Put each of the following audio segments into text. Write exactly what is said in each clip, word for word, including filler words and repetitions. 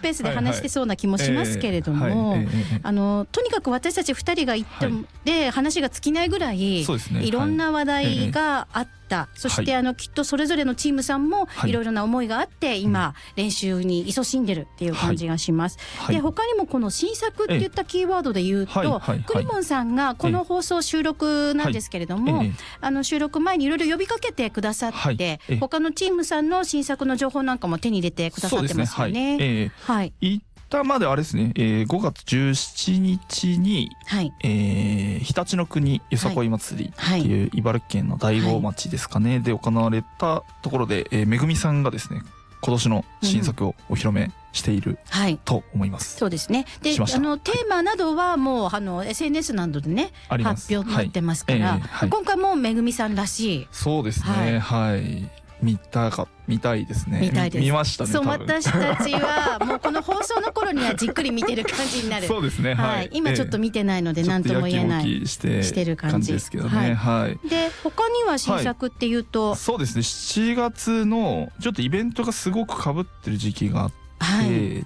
ペースで話してそうな気もしますけれども、あのとにかく私たちふたりが行っても、はい、で話が尽きないぐらい、そうですね、いろんな話題があった、はい、そして、はい、あのきっとそれぞれのチームさんもいろいろな思いがあって、はい、今練習に勤しんでるっていう感じがします、はい、で他にもこの新作っていったキーワードで言うと、はいはい、クリボンさんがこの放送収録なんですけれども、はい、あの収録前にいろいろ呼びかけてくださって、はい、他のチームさんの新作の情報なんかも手に入れてくださってますよね。そうですね、はい、 はい、まであれですね、えー、ごがつじゅうしちにちに、はい、えー、常陸の国よさこい祭りっていう茨城県の大子町ですかね、はい、で行われたところで、えー、めぐみさんがですね今年の新作をお披露目していると思います、 うん、はい、そうですね。で、あのテーマなどはもうあの エスエヌエス などでね発表になってますから、はい、えーはい、今回もめぐみさんらしい。 そうですね、はい、はい、見たか見たいですね。 見たいです。 見ましたね。 そう、私たちはもうこの放送の頃にはじっくり見てる感じになる。 そうですね。はい。 今ちょっと見てないので何とも言えない。 してしてる感じですけどね。はい。 で他には新作っていうと、 はい、そうですね。しちがつのちょっとイベントがすごく被ってる時期があって、はい、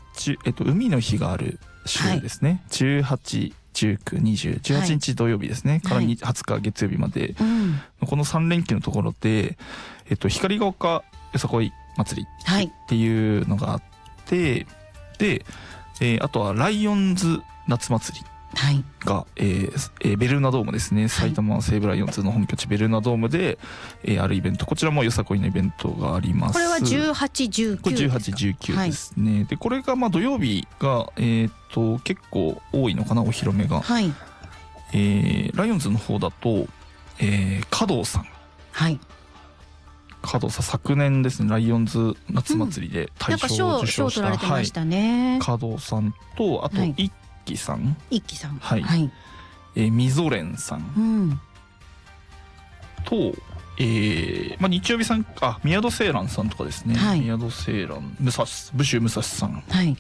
ちえっと海の日がある週ですね。はい、じゅうはち、じゅうく、にじゅう、じゅうはちにち土曜日ですね、はい、からはつか月曜日まで、うん、このさん連休のところで、えっと、光が丘よさこい祭りっていうのがあって、はい、で、えー、あとはライオンズ夏祭りが、はい、えーえー、ベルーナドームですね、埼玉西武ライオンズの本拠地ベルーナドームで、えー、あるイベント、こちらもよさこいのイベントがあります。 これはじゅうはち、じゅうきゅうこれじゅうはち、じゅうきゅうですね、はい、でこれがまあ土曜日が、えー、と結構多いのかな、お披露目が、はい、えー、ライオンズの方だと、えー、加藤さん、はい、加藤さん昨年ですねライオンズ夏祭りで大賞を受賞した、 うん、なんか賞、賞取られてましたね、 はい、加藤さんとあと一輝さん、 一輝さん、 はい、はい、えー、みぞれんさん、うん、と、えーまあ、日曜日さん、あ宮戸青蘭さんとかですね、はい、宮戸青蘭、武蔵武州武蔵さん、はい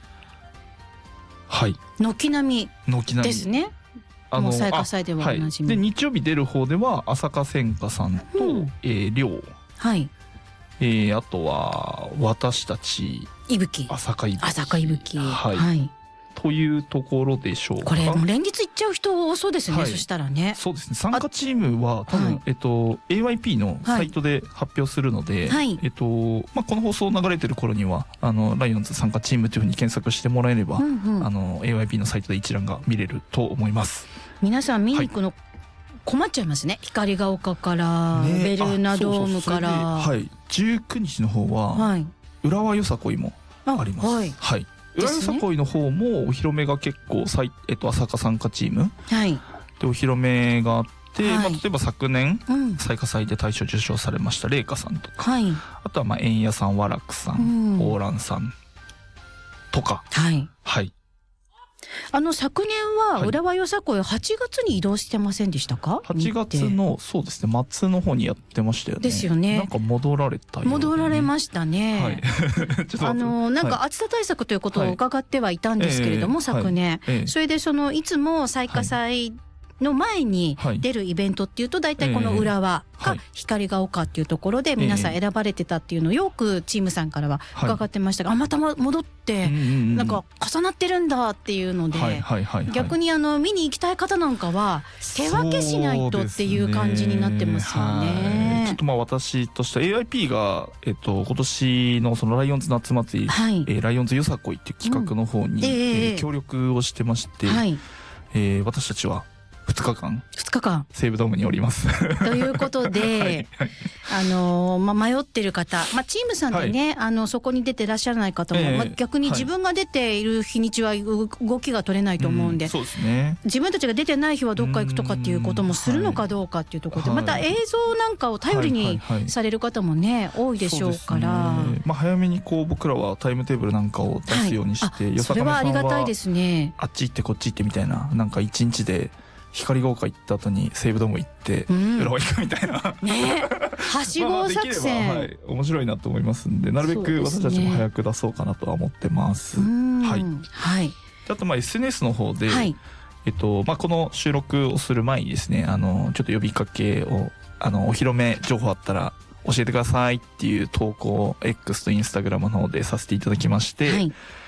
はい、 軒並みですね。あの最下祭ではおなじみ、 はい、で日曜日出る方では浅香千佳さんと、うん、えー、亮、はい、えー、あとは私たちいぶき、 浅香いぶき、 浅香いぶき、 はい、はい、というところでしょうか。 これもう連日行っちゃう人多そうですね、はい、そしたらね。 そうですね、参加チームは多分、はい、えっと、エーワイピー のサイトで発表するので、はい、えっとまあ、この放送流れてる頃にはあのライオンズ参加チームというふうに検索してもらえれば、うんうん、あの エーワイピー のサイトで一覧が見れると思います。 皆さん見に行くの、はい、困っちゃいますね。光が丘から、ね、ベルーナドームから、 はい、じゅうくにちの方は、はい、浦和よさこいもあります。はい、はい、浦和よさこいの方もお披露目が結構、えっと、浅香参加チーム、はい、でお披露目があって、はい、まあ、例えば昨年、うん、最下祭で大賞受賞されました麗華さんとか、はい、あとはまあ円谷さん、和楽さん、うん、オーランさんとか、はい、はい、 あの昨年は浦和よさこいはちがつに移動してませんでしたか？ はちがつのそうですね末の方にやってましたよね。 ですよね。 なんか戻られたような、ね、 戻られましたね。はい、あのなんか暑さ対策ということを伺ってはいたんですけれども、はい、昨年、はいええ、それでそのいつも最下祭の前に出るイベントっていうと大体この浦和か光が丘っていうところで皆さん選ばれてたっていうのをよくチームさんからは伺ってましたが、あまた戻ってなんか重なってるんだっていうので、逆にあの見に行きたい方なんかは手分けしないとっていう感じになってますよね。 ちょっとまあ私としては エーアイピー がえっと今年のそのライオンズ夏祭り、はい、えー、ライオンズよさこいっていう企画の方に、うん、えーえー、協力をしてまして、はい、えー、私たちはふつかかんふつかかん西武ドームにおりますということで、はいはい、あのまあ、迷ってる方、まあ、チームさんでね、はい、あのそこに出てらっしゃらない方も、えーまあ、逆に自分が出ている日にちは動きが取れないと思うんで、うん、そうですね、自分たちが出てない日はどっか行くとかっていうこともするのかどうかっていうところで、はい、また映像なんかを頼りにされる方もね、多いでしょうから、ね、 まあ、早めにこう僕らはタイムテーブルなんかを出すようにして、はい、 それはありがたいですね。 あっち行ってこっち行ってみたいな、なんか一日で光が丘行った後に西武ドーム行って浦和行くみたいな、うん、ね、はしご作戦、まあ、できれば、はい、面白いなと思いますんで、なるべく私たちも早く出そうかなとは思ってます。はい、はい、あとまあ エスエヌエス の方で、はい、えっとまあ、この収録をする前にですね、あのちょっと呼びかけを、あのお披露目情報あったら教えてくださいっていう投稿を X と Instagram の方でさせていただきまして、はい、